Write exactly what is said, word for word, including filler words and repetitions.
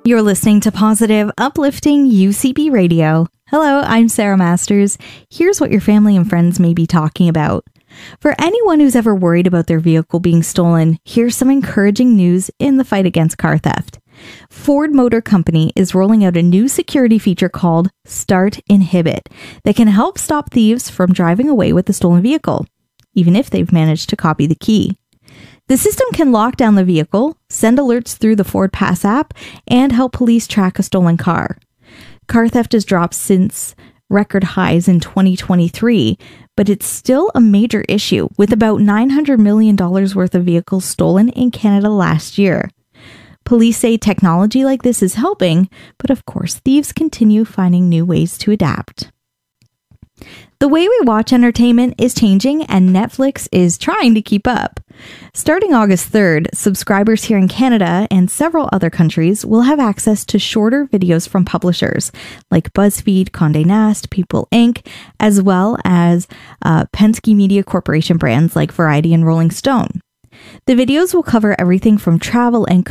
You're listening to positive, uplifting U C B Radio. Hello, I'm Sarah Masters. Here's what your family and friends may be talking about. For anyone who's ever worried about their vehicle being stolen, here's some encouraging news in the fight against car theft. Ford Motor Company is rolling out a new security feature called Start Inhibit that can help stop thieves from driving away with the stolen vehicle, even if they've managed to copy the key. The system can lock down the vehicle, send alerts through the Ford Pass app, and help police track a stolen car. Car theft has dropped since record highs in twenty twenty-three, but it's still a major issue, with about nine hundred million dollars worth of vehicles stolen in Canada last year. Police say technology like this is helping, but of course, thieves continue finding new ways to adapt. The way we watch entertainment is changing, and Netflix is trying to keep up. Starting August third, subscribers here in Canada and several other countries will have access to shorter videos from publishers like BuzzFeed, Condé Nast, People Incorporated, as well as uh, Penske Media Corporation brands like Variety and Rolling Stone. The videos will cover everything from travel and